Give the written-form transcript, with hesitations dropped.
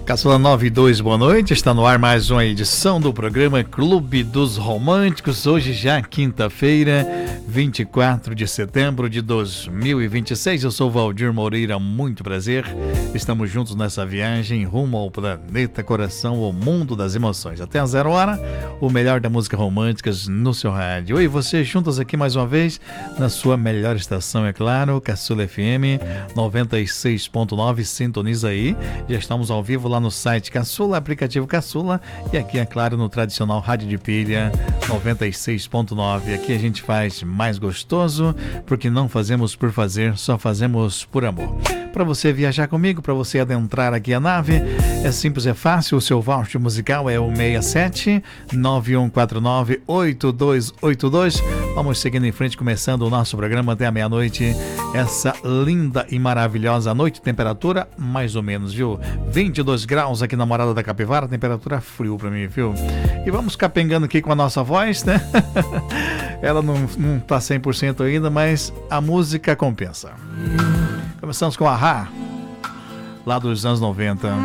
Caçula 92, boa noite. Está no ar mais uma edição do programa Clube dos Românticos. Hoje já quinta-feira, 24 de setembro de 2026. Eu sou Valdir Moreira, muito prazer. Estamos juntos nessa viagem rumo ao planeta coração, o mundo das emoções. Até a 0 hora, o melhor da música romântica no seu rádio. Eu e você juntos aqui mais uma vez na sua melhor estação, é claro, Caçula FM 96.9. Sintoniza aí. Já estamos ao vivo lá no site Caçula, aplicativo Caçula, e aqui, é claro, no tradicional rádio de pilha 96.9. Aqui a gente faz mais gostoso, porque não fazemos por fazer, só fazemos por amor. Para você viajar comigo, para você adentrar aqui a nave, é simples, é fácil. O seu voucher musical é o 67-9149-8282. Vamos seguindo em frente, começando o nosso programa até a meia-noite. Essa linda e maravilhosa noite, temperatura mais ou menos, viu? 22 graus aqui na Morada da Capivara, temperatura frio para mim, viu? E vamos capengando aqui com a nossa voz, né? Ela não tá 100% ainda, mas a música compensa. Começamos com a Ahá, lá dos anos 90.